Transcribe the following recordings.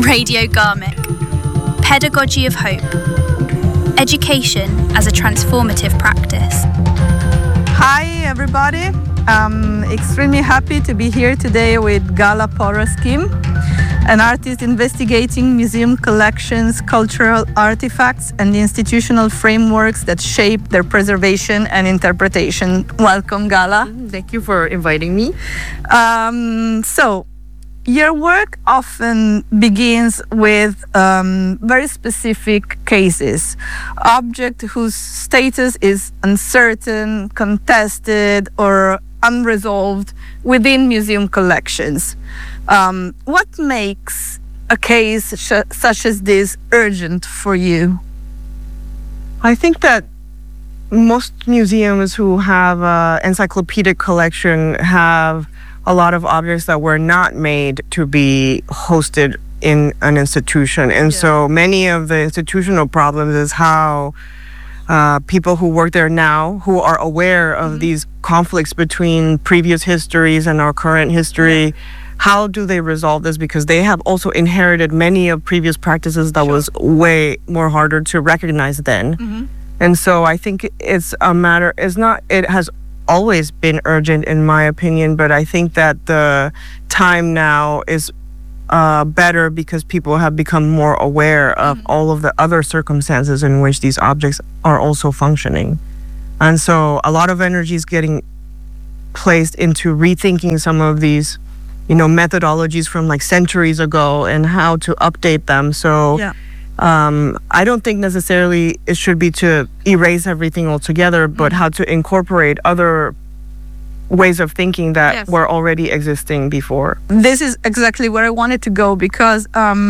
Radio Garmick. Pedagogy of Hope. Education as a transformative practice. Hi everybody. I'm extremely happy to be here today with Gala Poroskim, an artist investigating museum collections, cultural artifacts, and the institutional frameworks that shape their preservation and interpretation. Welcome, Gala. Thank you for inviting me. So, your work often begins with very specific cases. Object whose status is uncertain, contested, or unresolved within museum collections. What makes a case such as this urgent for you? I think that most museums who have an encyclopedic collection have a lot of objects that were not made to be hosted in an institution. And so many of the institutional problems is how people who work there now, who are aware of these conflicts between previous histories and our current history, how do they resolve this? Because they have also inherited many of previous practices that was way more harder to recognize then. And so I think it's a matter, it has always been urgent in my opinion, but I think that the time now is better because people have become more aware of all of the other circumstances in which these objects are also functioning. And so a lot of energy is getting placed into rethinking some of these, methodologies from like centuries ago and how to update them. So I don't think necessarily it should be to erase everything altogether, but how to incorporate other ways of thinking that were already existing before. This is exactly where I wanted to go, because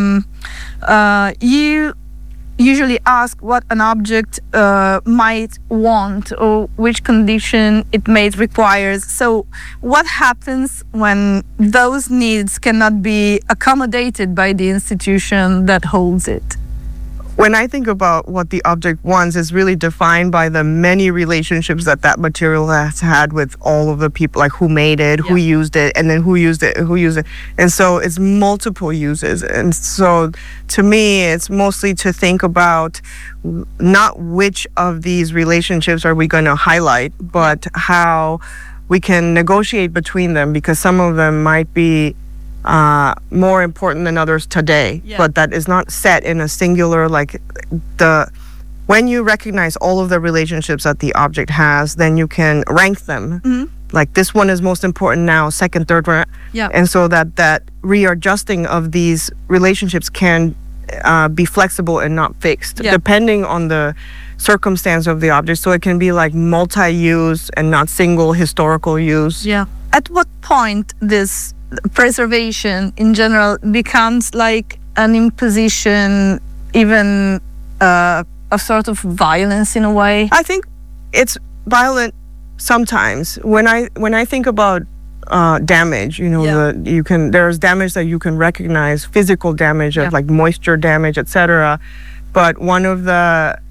you usually ask what an object might want or which condition it may require. So what happens when those needs cannot be accommodated by the institution that holds it? When I think about what the object wants, it's really defined by the many relationships that material has had with all of the people, like who made it, who used it, and then who used it. And so it's multiple uses. And so to me, it's mostly to think about not which of these relationships are we going to highlight, but how we can negotiate between them, because some of them might be more important than others today, but that is not set in a singular, when you recognize all of the relationships that the object has, then you can rank them. Like this one is most important now, second, third, and so that readjusting of these relationships can be flexible and not fixed, depending on the circumstance of the object. So it can be like multi-use and not single historical use. At what point this preservation in general becomes like an imposition, even a sort of violence in a way? I think it's violent sometimes. When I think about damage, there's damage that you can recognize, physical damage of like moisture damage, etc. But one of the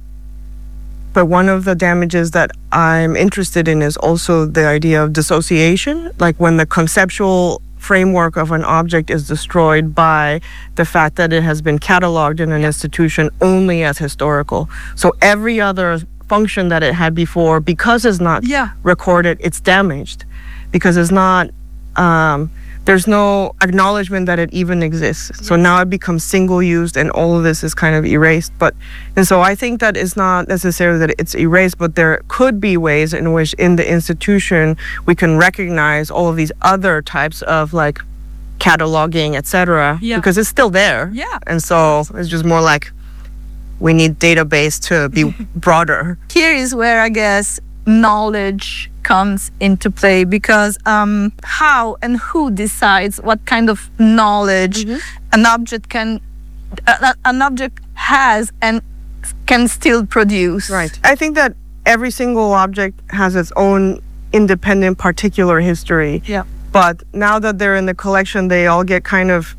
damages that I'm interested in is also the idea of dissociation, like when the conceptual framework of an object is destroyed by the fact that it has been cataloged in an institution only as historical. So every other function that it had before, because it's not recorded, it's damaged, because it's not, there's no acknowledgement that it even exists. So now it becomes single-used and all of this is kind of erased. And so I think that it's not necessarily that it's erased, but there could be ways in which in the institution we can recognize all of these other types of like cataloging, etc. Because it's still there. And so it's just more like we need database to be broader. Here is where I guess knowledge comes into play, because how and who decides what kind of knowledge an object has and can still produce. Right. I think that every single object has its own independent particular history. But now that they're in the collection, they all get kind of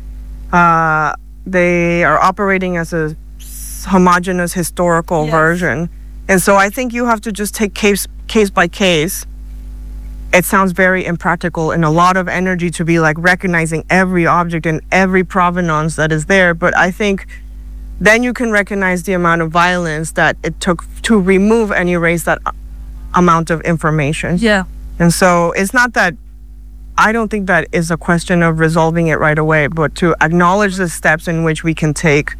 they are operating as a homogeneous historical version. And so I think you have to just take case by case it sounds very impractical and a lot of energy to be like recognizing every object and every provenance that is there. But I think then you can recognize the amount of violence that it took to remove and erase that amount of information. Yeah. And so it's not that, I don't think that is a question of resolving it right away, but to acknowledge the steps in which we can take.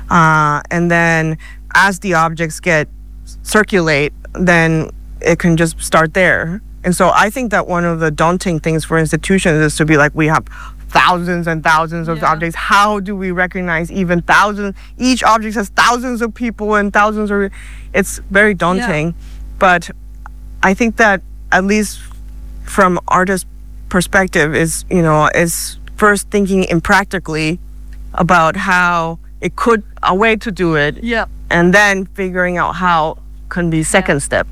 And then as the objects circulate, then it can just start there. And so I think that one of the daunting things for institutions is to be like, we have thousands and thousands of objects. How do we recognize even thousands? Each object has thousands of people and thousands of... It's very daunting. Yeah. But I think that at least from artists' perspective is first thinking impractically about how it could, a way to do it. Yeah. And then figuring out how can be second step.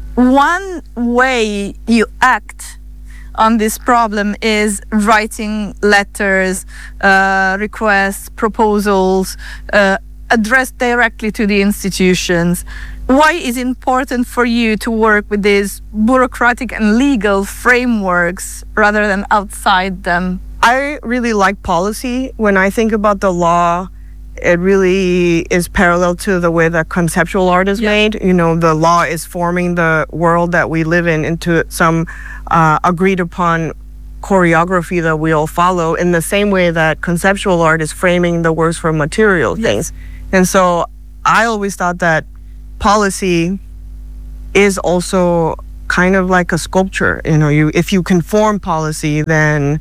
One way you act on this problem is writing letters, requests, proposals, addressed directly to the institutions. Why is it important for you to work with these bureaucratic and legal frameworks rather than outside them? I really like policy. When I think about the law, it really is parallel to the way that conceptual art is made. The law is forming the world that we live in into some agreed upon choreography that we all follow, in the same way that conceptual art is framing the works for material things. And so I always thought that policy is also kind of like a sculpture. If you can form policy, then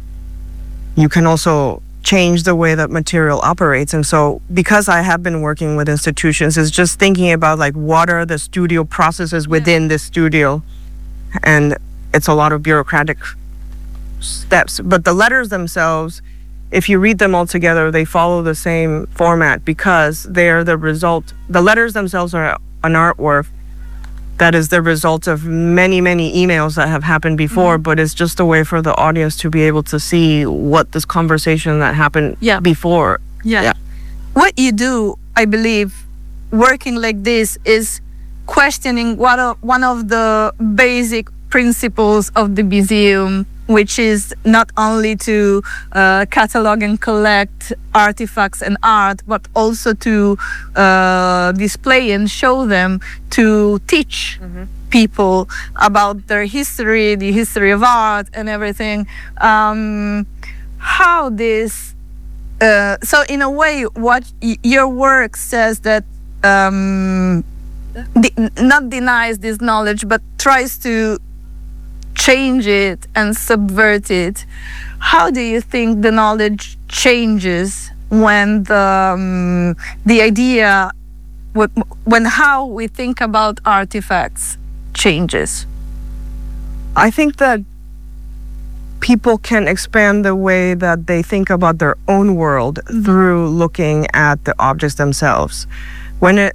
you can also change the way that material operates. And so because I have been working with institutions, it's just thinking about like what are the studio processes within the studio. And it's a lot of bureaucratic steps. But the letters themselves, if you read them all together, they follow the same format because they are the result. The letters themselves are an artwork that is the result of many, many emails that have happened before, but it's just a way for the audience to be able to see what this conversation that happened before. Yeah. What you do, I believe, working like this is questioning one of the basic principles of the museum, which is not only to catalog and collect artifacts and art, but also to display and show them, to teach people about their history, the history of art and everything. How this... so in a way, what your work says that not denies this knowledge, but tries to change it and subvert it. How do you think the knowledge changes when the idea, when how we think about artifacts changes? I think that people can expand the way that they think about their own world through looking at the objects themselves. When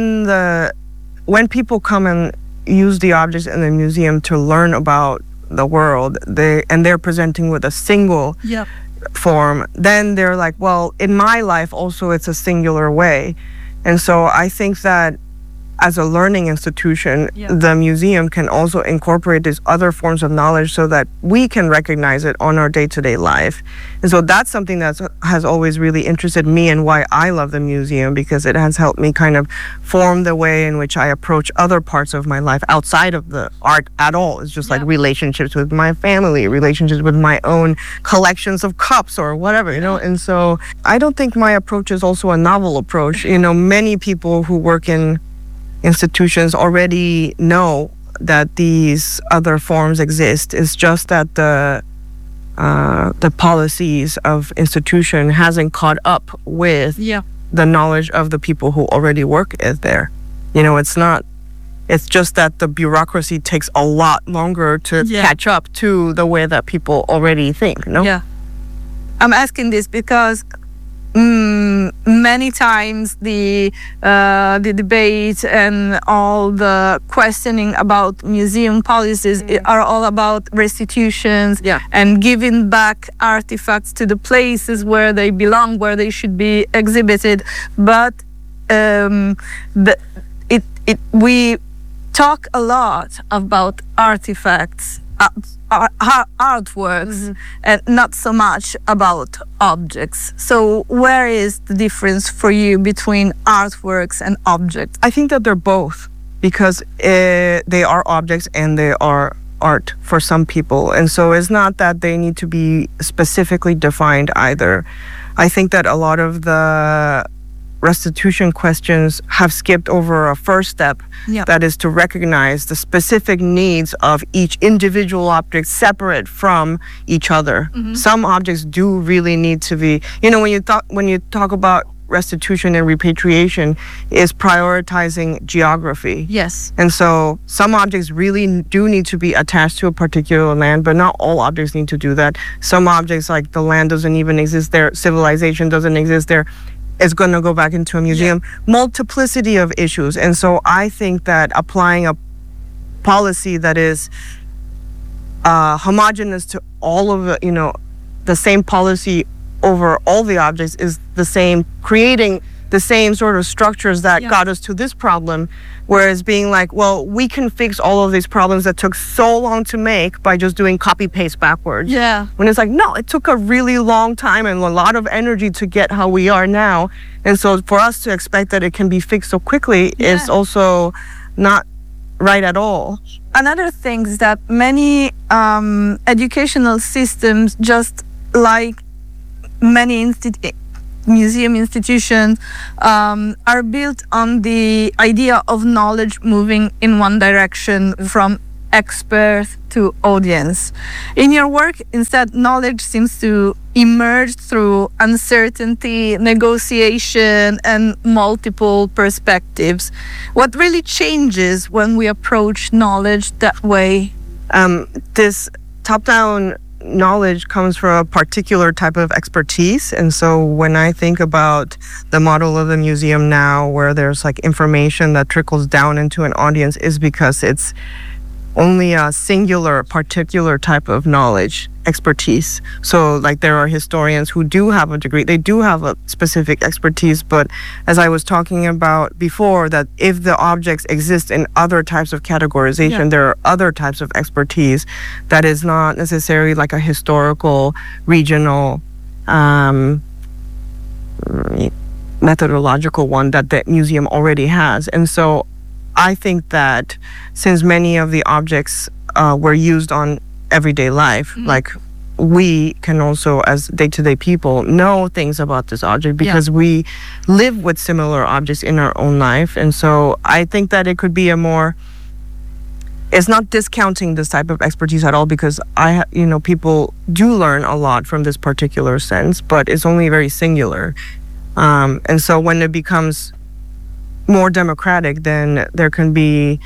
people come and use the objects in the museum to learn about the world, they're presenting with a single form, then they're like, well, in my life also it's a singular way. And so I think that as a learning institution, the museum can also incorporate these other forms of knowledge so that we can recognize it on our day-to-day life. And so that's something that has always really interested me and why I love the museum, because it has helped me kind of form the way in which I approach other parts of my life outside of the art at all. It's just like relationships with my family, relationships with my own collections of cups or whatever, And so I don't think my approach is also a novel approach. Many people who work in institutions already know that these other forms exist. It's just that the policies of institution hasn't caught up with the knowledge of the people who already work there. It's just that the bureaucracy takes a lot longer to catch up to the way that people already think. I'm asking this because many times the debate and all the questioning about museum policies are all about restitutions and giving back artifacts to the places where they belong, where they should be exhibited. But we talk a lot about artifacts artworks and not so much about objects. So where is the difference for you between artworks and objects? I think that they're both, because they are objects and they are art for some people. And so it's not that they need to be specifically defined either. I think that a lot of the restitution questions have skipped over a first step, that is to recognize the specific needs of each individual object separate from each other. Some objects do really need to be, when you talk about restitution and repatriation, is prioritizing geography. Yes. And so some objects really do need to be attached to a particular land, but not all objects need to do that. Some objects, like the land doesn't even exist there, civilization doesn't exist there, is going to go back into a museum. Multiplicity of issues. And so I think that applying a policy that is homogeneous to all of the same policy over all the objects is the same, creating the same sort of structures that got us to this problem, whereas being like, well, we can fix all of these problems that took so long to make by just doing copy paste backwards. When it's like, no, it took a really long time and a lot of energy to get how we are now. And so for us to expect that it can be fixed so quickly is also not right at all. Another thing is that many educational systems, just like many museum institutions, are built on the idea of knowledge moving in one direction from expert to audience. In your work, instead, knowledge seems to emerge through uncertainty, negotiation, and multiple perspectives. What really changes when we approach knowledge that way? This top-down knowledge comes from a particular type of expertise. And so when I think about the model of the museum now, where there's like information that trickles down into an audience, is because it's only a singular, particular type of knowledge, expertise. So like there are historians who do have a degree, they do have a specific expertise, but as I was talking about before, that if the objects exist in other types of categorization, there are other types of expertise that is not necessarily like a historical, regional, methodological one that the museum already has. And so I think that since many of the objects were used on everyday life, like we can also, as day-to-day people, know things about this object because we live with similar objects in our own life. And so I think that it could be it's not discounting this type of expertise at all, because people do learn a lot from this particular sense, but it's only very singular. And so when it becomes more democratic, then there can be,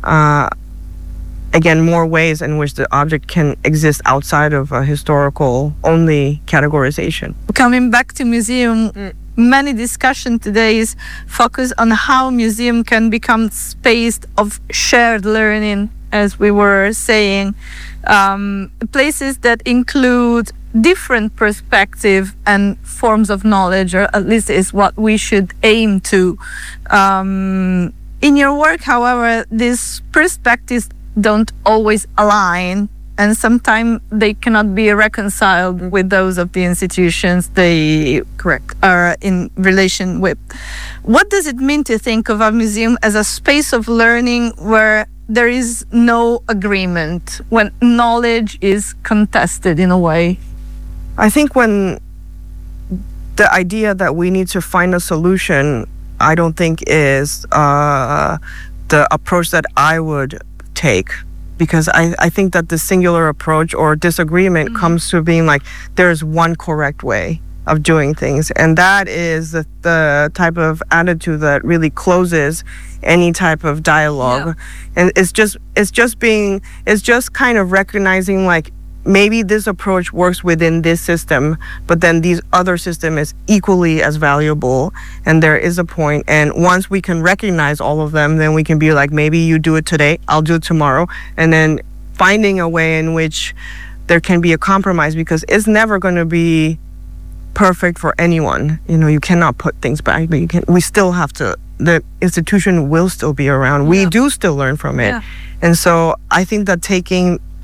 again, more ways in which the object can exist outside of a historical only categorization. Coming back to museum, many discussion today is focused on how museum can become space of shared learning, as we were saying, places that include different perspective and forms of knowledge, or at least is what we should aim to. In your work, however, these perspectives don't always align, and sometimes they cannot be reconciled with those of the institutions they are in relation with. What does it mean to think of a museum as a space of learning where there is no agreement, when knowledge is contested in a way? I think when the idea that we need to find a solution, I don't think is the approach that I would take, because I think that the singular approach or disagreement comes to being like, there's one correct way of doing things, and that is the type of attitude that really closes any type of dialogue. And it's just kind of recognizing, like, maybe this approach works within this system, but then these other system is equally as valuable, and there is a point. And once we can recognize all of them, then we can be like, maybe you do it today, I'll do it tomorrow, and then finding a way in which there can be a compromise, because it's never going to be perfect for anyone. You cannot put things back, but we still have to, the institution will still be around. We do still learn from it. And so I think that taking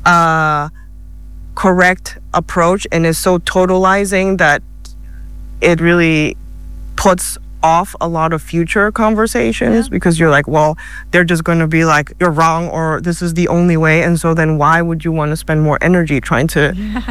correct approach and is so totalizing that it really puts off a lot of future conversations, because you're like, well, they're just going to be like, you're wrong, or this is the only way. And so then why would you want to spend more energy trying to,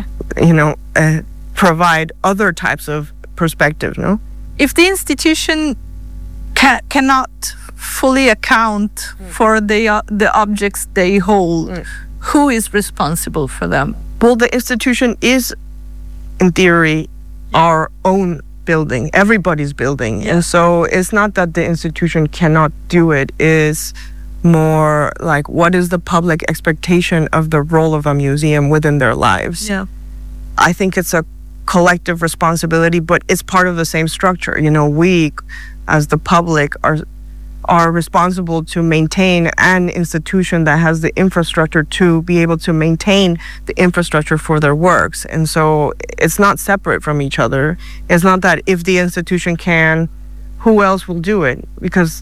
provide other types of perspective, no? If the institution cannot fully account for the objects they hold, who is responsible for them? Well, the institution is, in theory, our own building, everybody's building. And so it's not that the institution cannot do it, is more like, what is the public expectation of the role of a museum within their lives? Yeah. I think it's a collective responsibility, but it's part of the same structure. We, as the public, are responsible to maintain an institution that has the infrastructure to be able to maintain the infrastructure for their works. And so it's not separate from each other. It's not that if the institution can, who else will do it? Because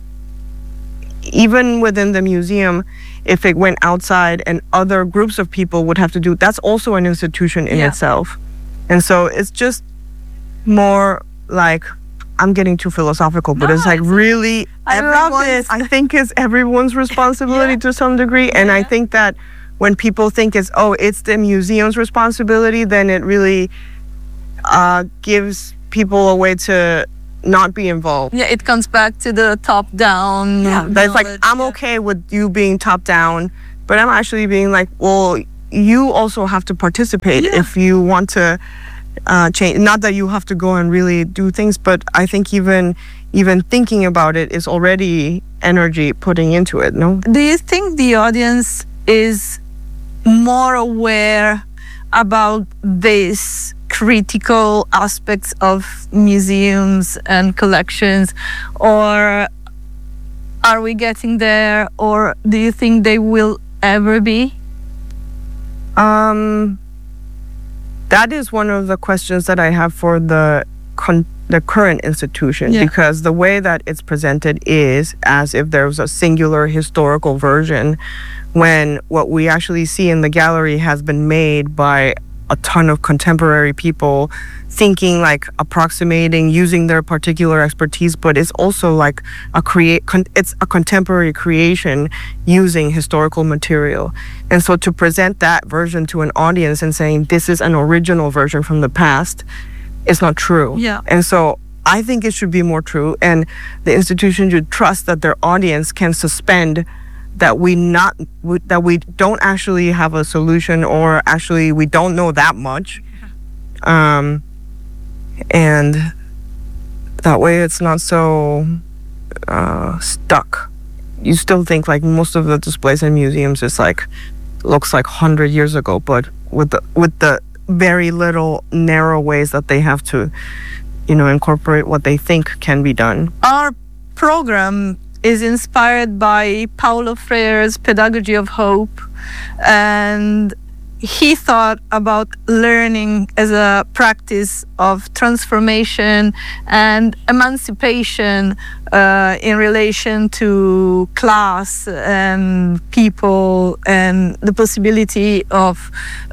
even within the museum, if it went outside and other groups of people would have to do, that's also an institution in itself. And so it's just more like, I'm getting too philosophical, but it's like really, I love this. I think it's everyone's responsibility to some degree. And I think that when people think it's the museum's responsibility, then it really gives people a way to not be involved. Yeah, it comes back to the top-down. Yeah, that's like, I'm okay with you being top-down, but I'm actually being like, well, you also have to participate if you want to change. Not that you have to go and really do things, but I think even thinking about it is already energy putting into it, no? Do you think the audience is more aware about these critical aspects of museums and collections, or are we getting there, or do you think they will ever be? That is one of the questions that I have for the current institution, because the way that it's presented is as if there was a singular historical version, when what we actually see in the gallery has been made by a ton of contemporary people thinking, like approximating, using their particular expertise, but it's also like it's a contemporary creation using historical material. And so to present that version to an audience and saying this is an original version from the past, it's not true. Yeah. And so I think it should be more true, and the institution should trust that their audience can suspend that we don't actually have a solution, or actually we don't know that much, and that way it's not so stuck. You still think like most of the displays in museums is like looks like 100 years ago, but with the very little narrow ways that they have to incorporate what they think can be done. Our program is inspired by Paulo Freire's Pedagogy of Hope, and he thought about learning as a practice of transformation and emancipation in relation to class and people, and the possibility of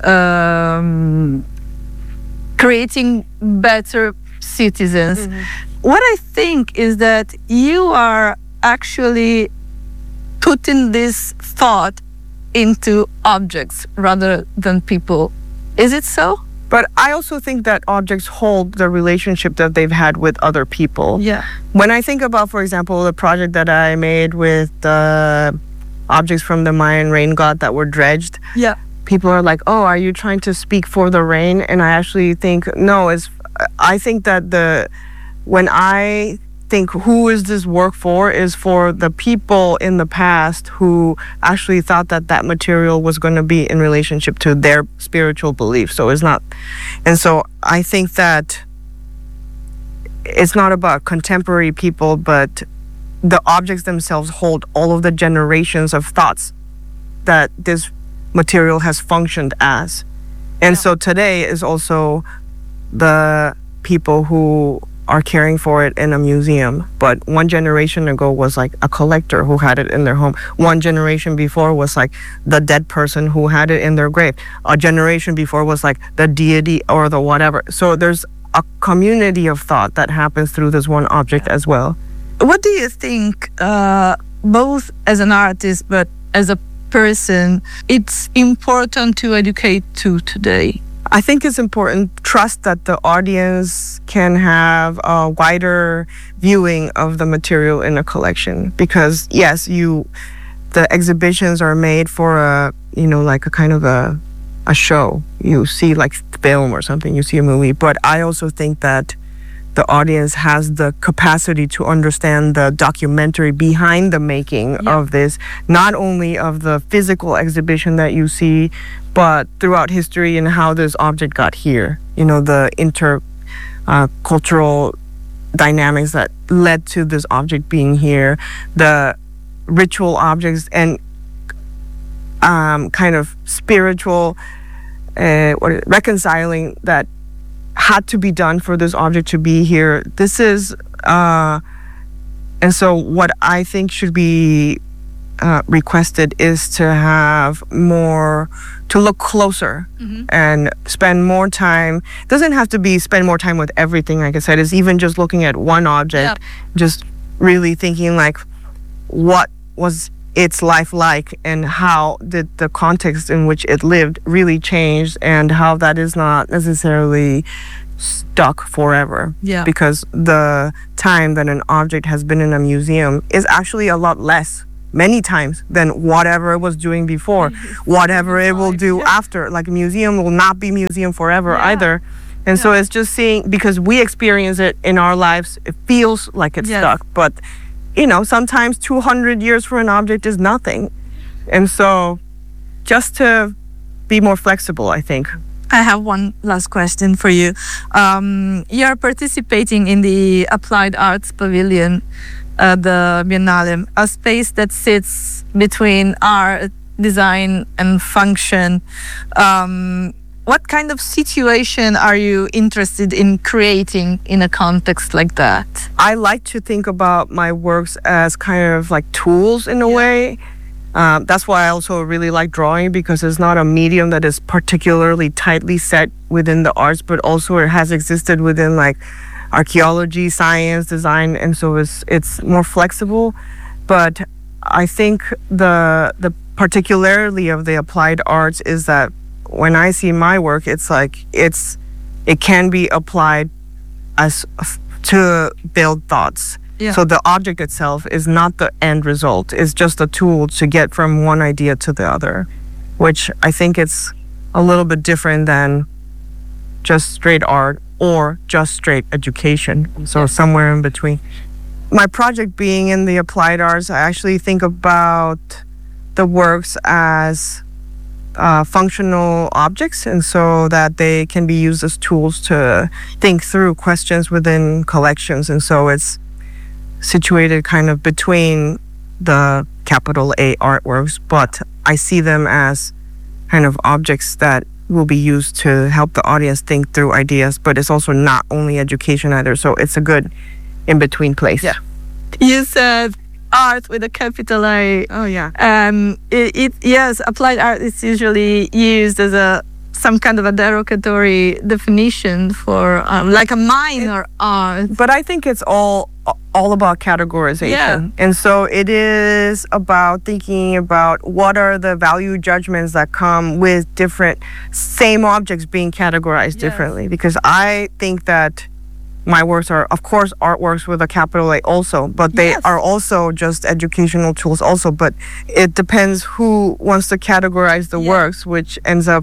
creating better citizens. What I think is that you are actually putting this thought into objects rather than people. Is it so? But I also think that objects hold the relationship that they've had with other people. Yeah. When I think about, for example, the project that I made with the objects from the Mayan rain god that were dredged, people are like, oh, are you trying to speak for the rain? And I actually think, no, I think that when I think who is this work for, is for the people in the past who actually thought that material was going to be in relationship to their spiritual beliefs. So it's not, and so I think that it's not about contemporary people, but the objects themselves hold all of the generations of thoughts that this material has functioned as. And so today is also the people who are caring for it in a museum. But one generation ago was like a collector who had it in their home. One generation before was like the dead person who had it in their grave. A generation before was like the deity or the whatever. So there's a community of thought that happens through this one object as well. What do you think, both as an artist but as a person, it's important to educate to today? I think it's important trust that the audience can have a wider viewing of the material in a collection, because yes, the exhibitions are made for a like a kind of a show. You see like film or something, you see a movie, but I also think that the audience has the capacity to understand the documentary behind the making of this, not only of the physical exhibition that you see, but throughout history and how this object got here. The intercultural dynamics that led to this object being here, the ritual objects and kind of spiritual reconciling that had to be done for this object to be here. This is and so what I think should be requested is to have more, to look closer and spend more time. Doesn't have to be spend more time with everything, like I said. It's even just looking at one object, just really thinking like, what was its life like, and how did the context in which it lived really change, and how that is not necessarily stuck forever. Because the time that an object has been in a museum is actually a lot less, many times, than whatever it was doing before, whatever it will do after. Like a museum will not be museum forever either. And so it's just seeing, because we experience it in our lives, it feels like it's stuck, but sometimes 200 years for an object is nothing. And so just to be more flexible, I think. I have one last question for you. You're participating in the Applied Arts Pavilion, the Biennale, a space that sits between art, design, and function. What kind of situation are you interested in creating in a context like that? I like to think about my works as kind of like tools in a way. That's why I also really like drawing, because it's not a medium that is particularly tightly set within the arts, but also it has existed within like archaeology, science, design, and so it's more flexible. But I think the particularity of the applied arts is that when I see my work, it's like it can be applied as to build thoughts. So the object itself is not the end result. It's just a tool to get from one idea to the other, which I think it's a little bit different than just straight art or just straight education. So somewhere in between. My project being in the applied arts, I actually think about the works as functional objects, and so that they can be used as tools to think through questions within collections. And so it's situated kind of between the capital A artworks, but I see them as kind of objects that will be used to help the audience think through ideas, but it's also not only education either. So it's a good in-between place. You said art with a capital A. Oh yeah. Yes, applied art is usually used as some kind of a derogatory definition for like a minor art. But I think it's all about categorization. And so it is about thinking about what are the value judgments that come with different same objects being categorized differently. Because I think that my works are, of course, artworks with a capital A also, but they are also just educational tools also. But it depends who wants to categorize the works, which ends up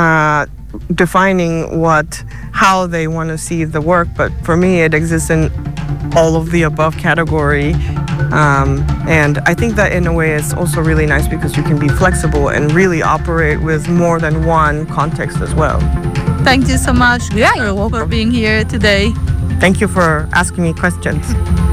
defining how they want to see the work. But for me, it exists in all of the above category. And I think that in a way it's also really nice because you can be flexible and really operate with more than one context as well. Thank you so much for being here today. Thank you for asking me questions.